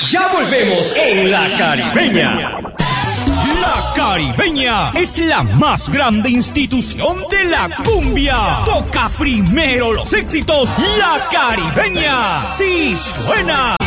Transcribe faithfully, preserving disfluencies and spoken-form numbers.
Ya volvemos en La Caribeña. La Caribeña es la más grande institución de la cumbia. Toca primero los éxitos. La Caribeña sí suena.